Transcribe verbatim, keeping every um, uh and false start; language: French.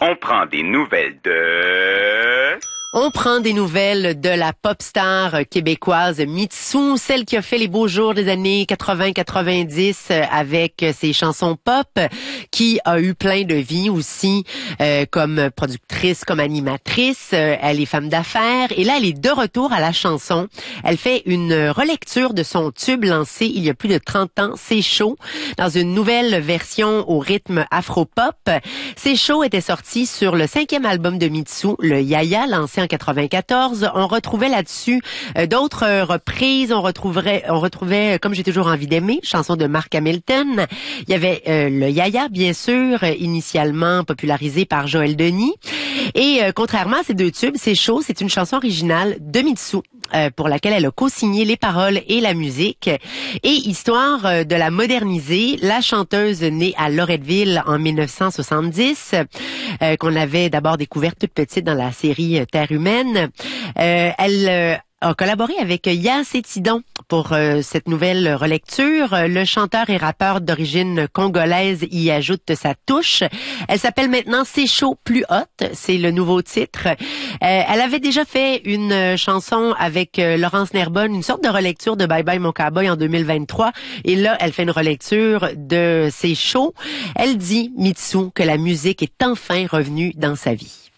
On prend des nouvelles de... On prend des nouvelles de la pop star québécoise Mitsou, celle qui a fait les beaux jours des années quatre-vingts quatre-vingt-dix avec ses chansons pop, qui a eu plein de vie aussi euh, comme productrice, comme animatrice. Euh, elle est femme d'affaires et là, elle est de retour à la chanson. Elle fait une relecture de son tube lancé il y a plus de trente ans, C'est chaud, dans une nouvelle version au rythme afro-pop. C'est chaud était sorti sur le cinquième album de Mitsou, le Yaya, lancé en quatre-vingt-quatorze. On retrouvait là-dessus euh, d'autres euh, reprises. On retrouverait, on retrouvait euh, Comme j'ai toujours envie d'aimer, chanson de Mark Hamilton. Il y avait euh, le Yaya, bien sûr, euh, initialement popularisé par Joël Denis. Et euh, contrairement à ces deux tubes, C'est chaud, c'est une chanson originale de Mitsou, euh, pour laquelle elle a co-signé les paroles et la musique. Et histoire euh, de la moderniser, la chanteuse née à Loretteville en mille neuf cent soixante-dix, euh, qu'on avait d'abord découverte toute petite dans la série euh, Terre humaine, euh, elle euh, a collaboré avec Yass et Tidon pour euh, cette nouvelle relecture. Le chanteur et rappeur d'origine congolaise y ajoute sa touche. Elle s'appelle maintenant C'est chaud plus hot, c'est le nouveau titre. Euh, elle avait déjà fait une chanson avec euh, Laurence Nerbonne, une sorte de relecture de Bye Bye Mon Cowboy en deux mille vingt-trois. Et là, elle fait une relecture de C'est chaud. Elle dit, Mitsou, que la musique est enfin revenue dans sa vie.